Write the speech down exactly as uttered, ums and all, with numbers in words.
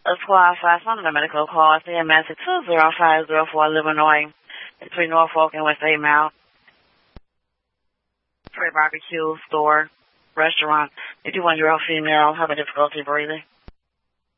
A squad five on the medical call, C M S at two zero five zero four Illinois, between Norfolk and West eight Mile. For a barbecue store, restaurant, fifty-one-year-old female having difficulty breathing.